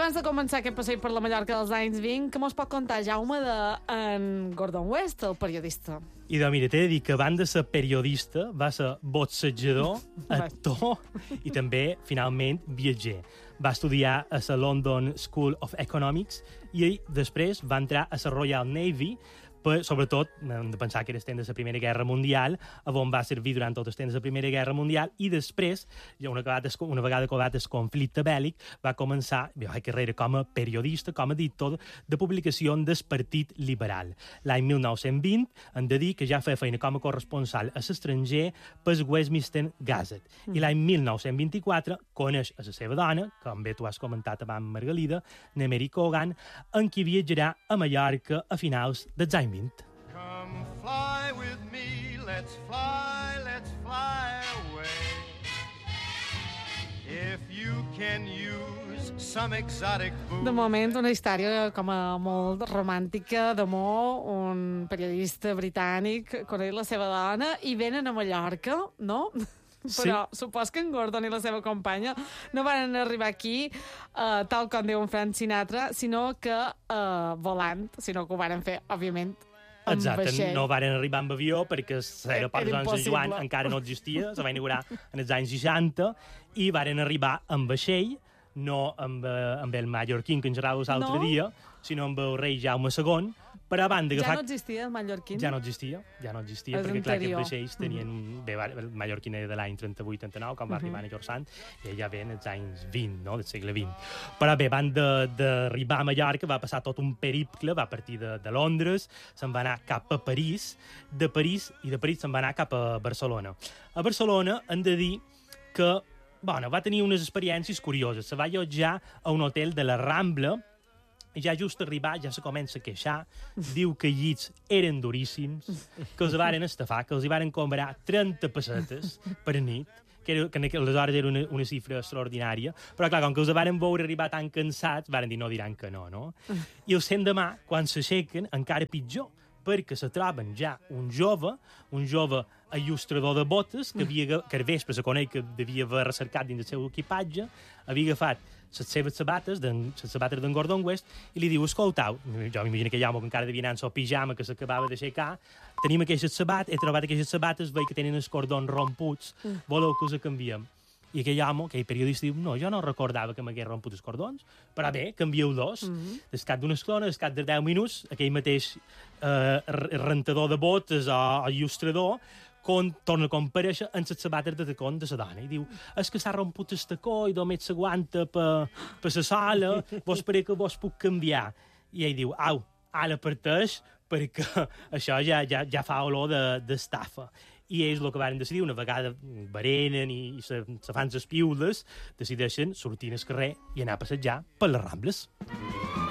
abans de començar aquest passeig per la Mallorca dels anys 20, que mos pot contar, Jaume, en Gordon West, el periodista? I doncs, mira, t'he de dir que a banda de ser periodista, va ser boxejador, actor i també, finalment, viatger. Va estudiar a la London School of Economics i després va entrar a la Royal Navy, sobretot, hem de pensar que era temps de la Primera Guerra Mundial, on va servir durant tot el temps de la Primera Guerra Mundial, i després, una vegada acabat el conflicte bèl·lic, va començar la carrera com a periodista, com a editor de publicació del Partit Liberal. L'any 1920, hem de dir que ja feia feina com a corresponsal a l'estranger pel Westminster Gazette. I l'any 1924 coneix a la seva dona, com bé tu has comentat abans, Margalida, Mary Cogan, en qui viatjarà a Mallorca a finals dels anys 20. Come fly with me, let's fly away. If you can use some exotic food. De moment, una història com a molt romàntica d'amor, un periodista britànic coneix la seva dona i venen a Mallorca, no? Però supos que en Gordon i la seva companya no van arribar aquí tal com diu en Frank Sinatra, sinó que volant, sinó que ho van fer, òbviament, amb vaixell. No van arribar amb avió perquè l'aeroport de Sant Joan encara no existia, se va inaugurar en els anys 60, i van arribar amb vaixell, no amb el mallorquín que ens xerrava l'altre dia, sinó amb el rei Jaume II, per a banda ja no existia el mallorquín? Ja no existia, perquè clar, aquests vaixells tenien... Bé, el mallorquín era de l'any 38-39, quan va arribar a Llorsant, i ja ve en els anys 20, no?, del segle XX. Però bé, van d'arribar a Mallorca, va passar tot un periple, va partir de Londres, se'n va anar cap a París, de París se'n va anar cap a Barcelona. A Barcelona hem de dir que, bueno, va tenir unes experiències curioses. Se va allotjar a un hotel de la Rambla, i ja just arribar ja se comença a queixar, diu que els llits eren duríssims, que els varen estafar, que els hi varen cobrar 30 pessetes per nit, que aleshores era una xifra extraordinària, però clar, com que els varen veure arribar tan cansats, varen dir no diran que no, no? I el demà, quan s'aixequen, encara pitjor, perquè se troben ja un jove il·lustrador de botes, que al vespre se coneix que devia haver recercat dins del seu equipatge, havia agafat les seves sabates d'en Gordon West, i li diu, escoltau, jo m'imagino que home que encara devia anar en el pijama que s'acabava d'aixecar, tenim aquestes sabates, he trobat aquestes sabates, veig que tenen els cordons romputs, voleu que els canviem? I aquell periodista diu, no, jo no recordava que m'hagués romput els cordons, però bé, canvieu-los. Des cap d'una estona, des cap de 10 minuts, aquell mateix rentador de botes o il·lustrador torna a comparèixer amb les sabates de tacón de la dona i diu, és que s'ha romput el tacó i només s'aguanta per la sola, vos pareix que vos puc canviar. I ell diu, au, ara parteix perquè això ja fa olor d'estafa. I ells el que van decidir, una vegada berenen i se fan les piules, decideixen sortir al carrer i anar a passejar per les Rambles.